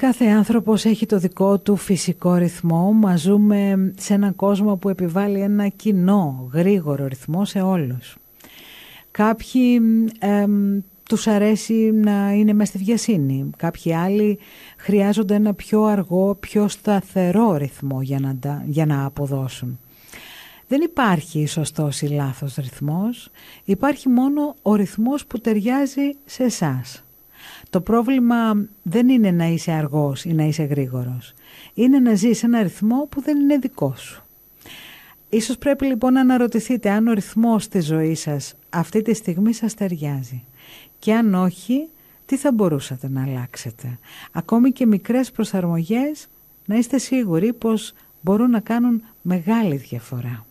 Κάθε άνθρωπος έχει το δικό του φυσικό ρυθμό. Μας ζούμε σε έναν κόσμο που επιβάλλει ένα κοινό, γρήγορο ρυθμό σε όλους. Κάποιοι τους αρέσει να είναι μες στη βιασύνη. Κάποιοι άλλοι χρειάζονται ένα πιο αργό, πιο σταθερό ρυθμό για να αποδώσουν. Δεν υπάρχει σωστός ή λάθος ρυθμός. Υπάρχει μόνο ο ρυθμός που ταιριάζει σε εσάς. Το πρόβλημα δεν είναι να είσαι αργός ή να είσαι γρήγορος. Είναι να ζεις ένα ρυθμό που δεν είναι δικό σου. Ίσως πρέπει λοιπόν να αναρωτηθείτε αν ο ρυθμός της ζωής σας αυτή τη στιγμή σας ταιριάζει. Και αν όχι, τι θα μπορούσατε να αλλάξετε. Ακόμη και μικρές προσαρμογές, να είστε σίγουροι πως μπορούν να κάνουν μεγάλη διαφορά.